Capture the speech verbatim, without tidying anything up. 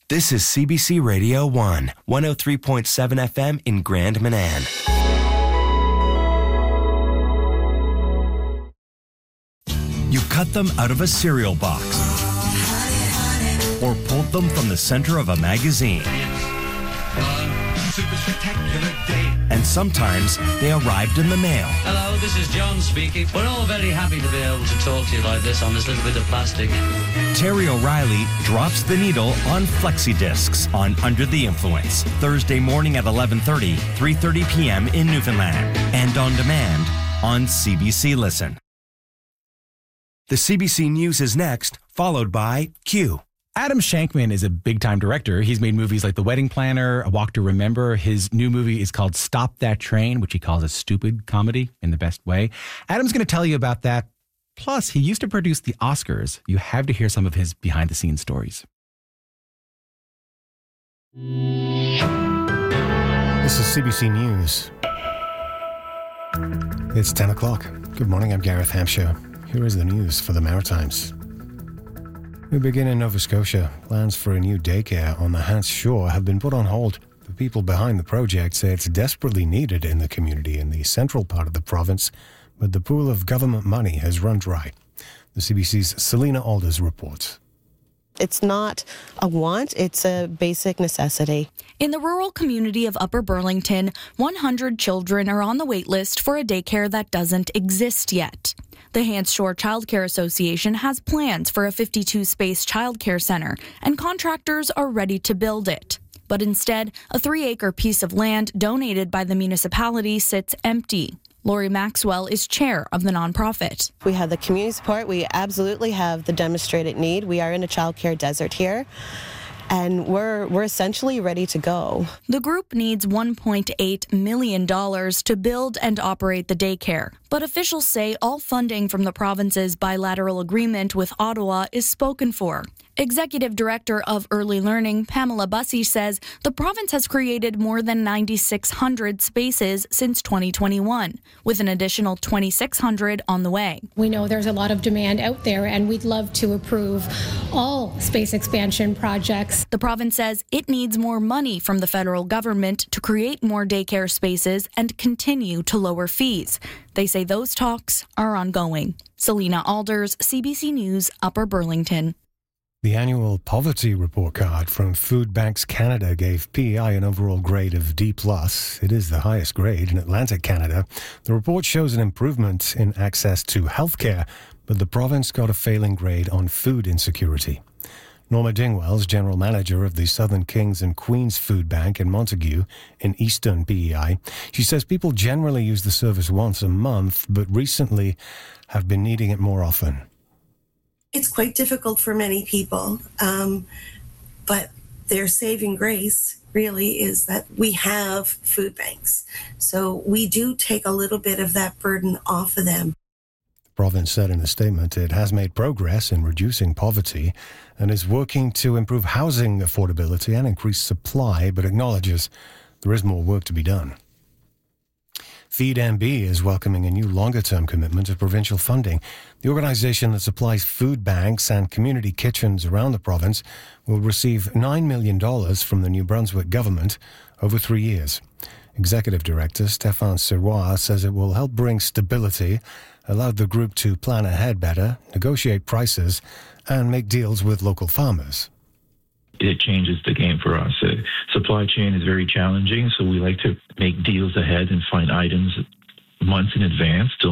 This is C B C Radio one, one oh three point seven F M in Grand Manan. You cut them out of a cereal box or pulled them from the center of a magazine. Super spectacular day. And sometimes they arrived in the mail. Hello, this is John speaking. We're all very happy to be able to talk to you like this on this little bit of plastic. Terry O'Reilly drops the needle on flexi discs on Under the Influence, Thursday morning at eleven thirty, three thirty p.m. in Newfoundland, and on demand on C B C Listen. The C B C News is next, followed by Q. Adam Shankman is a big-time director. He's made movies like The Wedding Planner, A Walk to Remember. His new movie is called Stop That Train, which he calls a stupid comedy in the best way. Adam's going to tell you about that. Plus, he used to produce the Oscars. You have to hear some of his behind-the-scenes stories. This is C B C News. It's ten o'clock. Good morning, I'm Gareth Hampshire. Here is the news for the Maritimes. We begin in Nova Scotia. Plans for a new daycare on the Hants Shore have been put on hold. The people behind the project say it's desperately needed in the community in the central part of the province, but the pool of government money has run dry. The C B C's Selena Alders reports. It's not a want, it's a basic necessity. In the rural community of Upper Burlington, one hundred children are on the wait list for a daycare that doesn't exist yet. The Hants Shore Childcare Association has plans for a fifty-two space childcare center, and contractors are ready to build it. But instead, a three-acre piece of land donated by the municipality sits empty. Lori Maxwell is chair of the nonprofit. We have the community support. We absolutely have the demonstrated need. We are in a childcare desert here, and we're we're essentially ready to go. The group needs one point eight million dollars to build and operate the daycare, but officials say all funding from the province's bilateral agreement with Ottawa is spoken for. Executive Director of Early Learning, Pamela Bussey, says the province has created more than nine thousand six hundred spaces since twenty twenty-one, with an additional two thousand six hundred on the way. We know there's a lot of demand out there, and we'd love to approve all space expansion projects. The province says it needs more money from the federal government to create more daycare spaces and continue to lower fees. They say those talks are ongoing. Selena Alders, C B C News, Upper Burlington. The annual poverty report card from Food Banks Canada gave P E I an overall grade of D plus. It is the highest grade in Atlantic Canada. The report shows an improvement in access to healthcare, but the province got a failing grade on food insecurity. Norma Dingwell's general manager of the Southern Kings and Queens Food Bank in Montague in Eastern P E I. She says people generally use the service once a month, but recently have been needing it more often. It's quite difficult for many people, um, but their saving grace really is that we have food banks. So we do take a little bit of that burden off of them. The province said in a statement it has made progress in reducing poverty and is working to improve housing affordability and increase supply, but acknowledges there is more work to be done. Feed M B is welcoming a new longer-term commitment of provincial funding. The organisation that supplies food banks and community kitchens around the province will receive nine million dollars from the New Brunswick government over three years. Executive Director Stéphane Sirois says it will help bring stability, allow the group to plan ahead better, negotiate prices, and make deals with local farmers. It changes the game for us. Uh, supply chain is very challenging, so we like to make deals ahead and find items months in advance to